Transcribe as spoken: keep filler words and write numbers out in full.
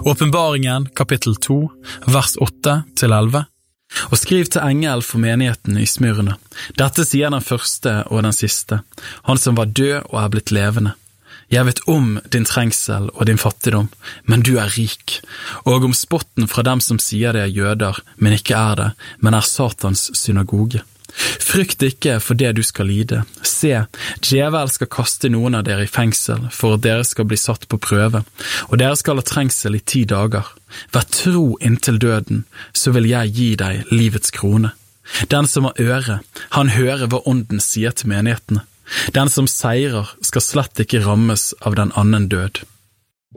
Åpenbaringen, kapittel to, vers åtte til elleve. Og skriv til engel for menigheten i Smyrna. Dette sier den første og den siste, han som var død og er blitt levende. Jeg vet om din trengsel og din fattigdom, men du er rik, og om spotten fra dem som sier det er jøder, men ikke er det, men er Satans synagoge. Frykt ikke for det du skal lide. Se, djevel skal kaste noen av dere i fengsel, for at dere skal bli satt på prøve, og dere skal ha trengsel i ti dager. Vær tro inntil døden, så vil jeg gi deg livets krone. Den som har øre, han hører hva ånden sier til menighetene. Den som seirer skal slett ikke rammes av den annen død.